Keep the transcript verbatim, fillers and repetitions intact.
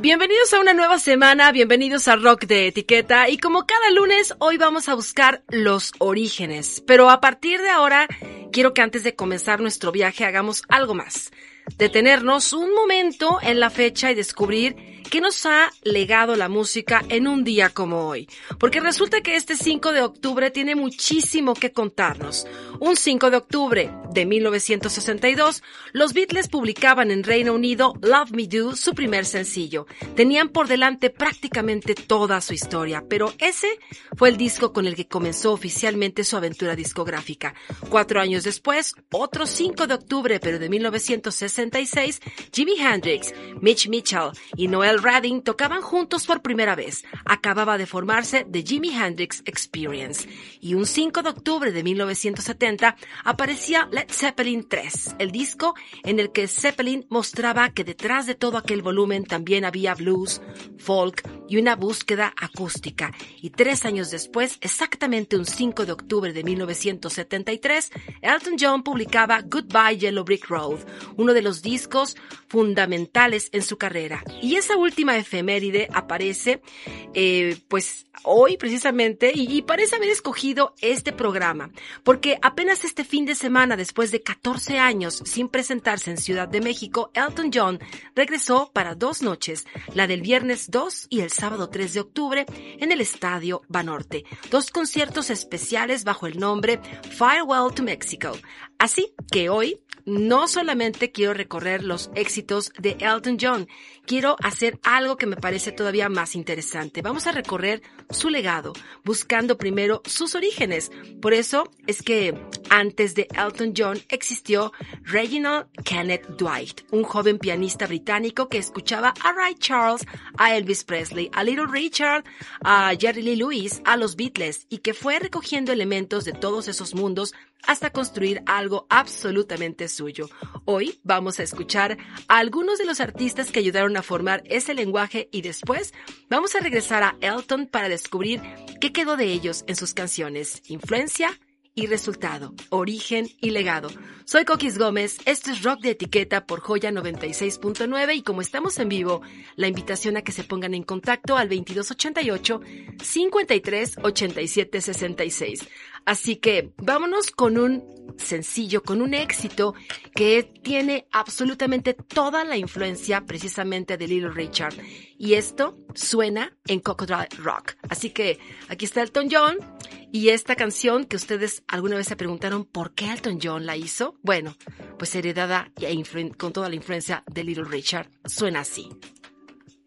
Bienvenidos a una nueva semana, bienvenidos a Rock de Etiqueta y como cada lunes hoy vamos a buscar los orígenes, pero a partir de ahora quiero que antes de comenzar nuestro viaje hagamos algo más, detenernos un momento en la fecha y descubrir qué nos ha legado la música en un día como hoy, porque resulta que este cinco de octubre tiene muchísimo que contarnos. Un cinco de octubre de mil novecientos sesenta y dos, los Beatles publicaban en Reino Unido Love Me Do, su primer sencillo. Tenían por delante prácticamente toda su historia, pero ese fue el disco con el que comenzó oficialmente su aventura discográfica. Cuatro años después, otro cinco de octubre, pero de mil novecientos sesenta y seis, Jimi Hendrix, Mitch Mitchell y Noel Redding tocaban juntos por primera vez. Acababa de formarse The Jimi Hendrix Experience. Y un cinco de octubre de mil novecientos setenta aparecía Led Zeppelin tres, el disco en el que Zeppelin mostraba que detrás de todo aquel volumen también había blues, folk y una búsqueda acústica. Y tres años después, exactamente un cinco de octubre de mil novecientos setenta y tres, Elton John publicaba Goodbye Yellow Brick Road, uno de los discos fundamentales en su carrera. Y esa última efeméride aparece eh, pues hoy precisamente y, y parece haber escogido este programa, porque apenas este fin de semana, después de catorce años sin presentarse en Ciudad de México, Elton John regresó para dos noches, la del viernes dos y el sábado tres de octubre, en el Estadio Banorte. Dos conciertos especiales bajo el nombre Farewell to Mexico. Así que hoy no solamente quiero recorrer los éxitos de Elton John, quiero hacer algo que me parece todavía más interesante. Vamos a recorrer su legado, buscando primero sus orígenes. Por eso es que antes de Elton John existió Reginald Kenneth Dwight, un joven pianista británico que escuchaba a Ray Charles, a Elvis Presley, a Little Richard, a Jerry Lee Lewis, a los Beatles, y que fue recogiendo elementos de todos esos mundos hasta construir algo absolutamente suyo. Hoy vamos a escuchar a algunos de los artistas que ayudaron a formar ese lenguaje y después vamos a regresar a Elton para descubrir qué quedó de ellos en sus canciones, influencia y resultado, origen y legado. Soy Coquis Gómez, esto es Rock de Etiqueta por Joya noventa y seis punto nueve y como estamos en vivo, la invitación a que se pongan en contacto al veintidós ochenta y ocho, cincuenta y tres, ochenta y siete, sesenta y seis. Así que vámonos con un sencillo, con un éxito que tiene absolutamente toda la influencia precisamente de Little Richard. Y esto suena en Crocodile Rock. Así que aquí está Elton John y esta canción que ustedes alguna vez se preguntaron ¿por qué Elton John la hizo? Bueno, pues heredada e influ- con toda la influencia de Little Richard, suena así.